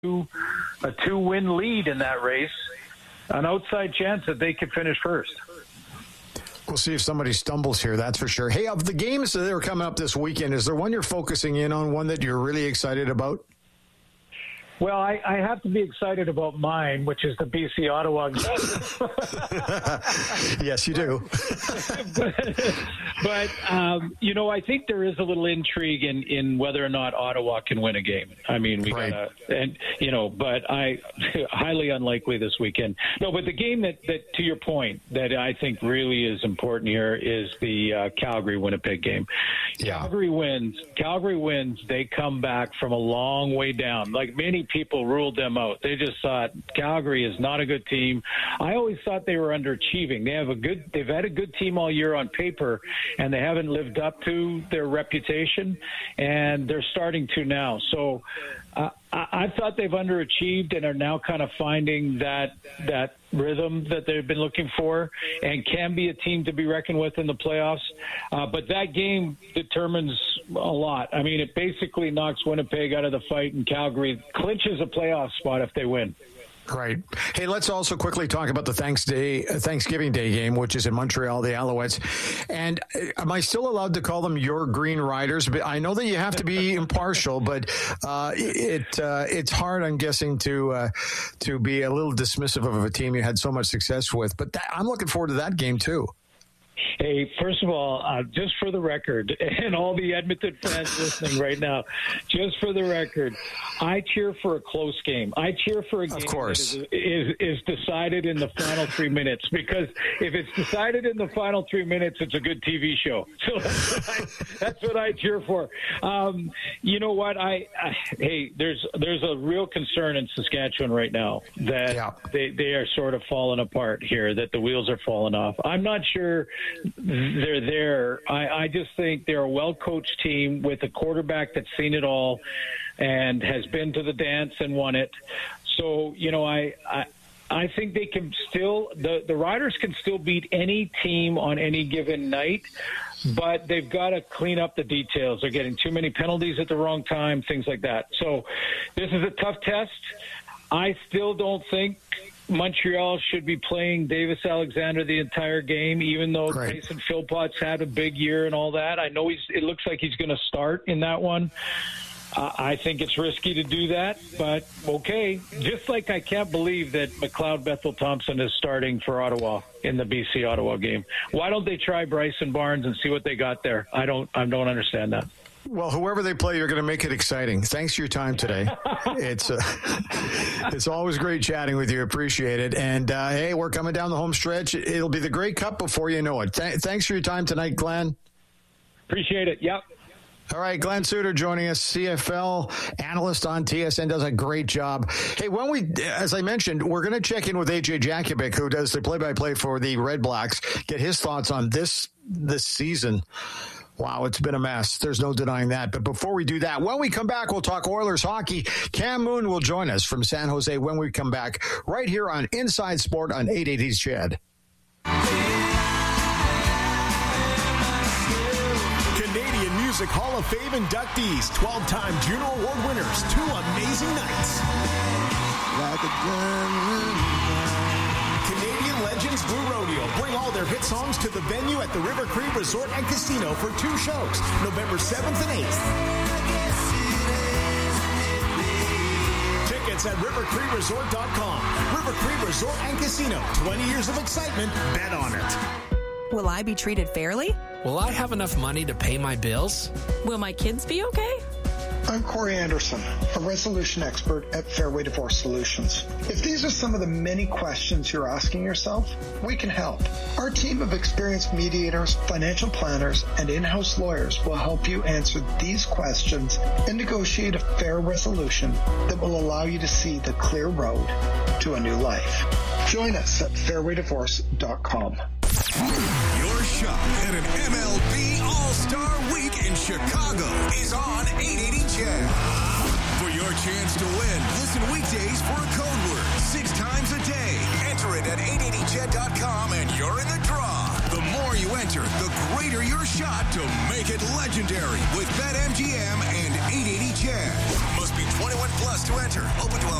a two-win lead in that race, an outside chance that they could finish first. We'll see if somebody stumbles here, that's for sure. Hey, of the games that are coming up this weekend, is there one you're focusing in on, one that you're really excited about? Well, I have to be excited about mine, which is the BC Ottawa game. Yes, you do. but I think there is a little intrigue in whether or not Ottawa can win a game. I mean, but I highly unlikely this weekend. No, but the game that to your point, that I think really is important here is the Calgary-Winnipeg game. Yeah. Calgary wins. They come back from a long way down. Like many people ruled them out. They just thought Calgary is not a good team. I always thought they were underachieving. They've had a good team all year on paper, and they haven't lived up to their reputation, and they're starting to now. So I thought they've underachieved and are now kind of finding that rhythm that they've been looking for and can be a team to be reckoned with in the playoffs. But that game determines a lot. I mean, it basically knocks Winnipeg out of the fight, and Calgary clinches a playoff spot if they win. Right. Hey, let's also quickly talk about the Thanksgiving Day game, which is in Montreal, the Alouettes. And am I still allowed to call them your Green Riders? But I know that you have to be impartial, but it's hard, I'm guessing, to be a little dismissive of a team you had so much success with. But I'm looking forward to that game too. Hey, first of all, just for the record, and all the Edmonton fans listening right now, just for the record, I cheer for a close game. I cheer for a game that is decided in the final 3 minutes, because if it's decided in the final 3 minutes, it's a good TV show. So that's what I cheer for. You know what? Hey, there's a real concern in Saskatchewan right now that they are sort of falling apart here, that the wheels are falling off. I'm not sure they're there. I just think they're a well-coached team with a quarterback that's seen it all and has been to the dance and won it. So, I think they can still – the Riders can still beat any team on any given night, but they've got to clean up the details. They're getting too many penalties at the wrong time, things like that. So this is a tough test. I still don't think Montreal should be playing Davis Alexander the entire game, even though Mason Philpott's had a big year and all that. I know it looks like he's going to start in that one. I think it's risky to do that, but okay. Just like I can't believe that McLeod Bethel-Thompson is starting for Ottawa in the BC Ottawa game. Why don't they try Bryson Barnes and see what they got there? I don't understand that. Well, whoever they play, you're going to make it exciting. Thanks for your time today. It's always great chatting with you. Appreciate it. And, hey, we're coming down the home stretch. It'll be the Grey Cup before you know it. Thanks for your time tonight, Glenn. Appreciate it. Yep. All right, Glenn Suter joining us, CFL analyst on TSN, does a great job. Hey, as I mentioned, we're going to check in with AJ Jakubic, who does the play-by-play for the Red Blacks, get his thoughts on this season. Wow, it's been a mess. There's no denying that. But before we do that, when we come back, we'll talk Oilers hockey. Cam Moon will join us from San Jose when we come back, right here on Inside Sport on 880's Chad. Canadian Music Hall of Fame inductees, 12-time Juno Award winners, 2 amazing nights. Like a Canadian Legends Blue Rodeo bring all their hit songs to the venue at the River Cree Resort and Casino for 2 shows, November 7th and 8th. Tickets at rivercreeresort.com. River Cree Resort and Casino, 20 years of excitement, bet on it. Will I be treated fairly? Will I have enough money to pay my bills? Will my kids be okay? I'm Corey Anderson, a resolution expert at Fairway Divorce Solutions. If these are some of the many questions you're asking yourself, we can help. Our team of experienced mediators, financial planners, and in-house lawyers will help you answer these questions and negotiate a fair resolution that will allow you to see the clear road to a new life. Join us at fairwaydivorce.com. Your shot at an MLB All-Star Week in Chicago is on 880 Chad. For your chance to win, listen weekdays for a code word 6 times a day. Enter it at 880ched.com and you're in the draw. The more you enter, the greater your shot to make it legendary with BetMGM and 880 Chad. Must be 20 21 plus to enter. Open to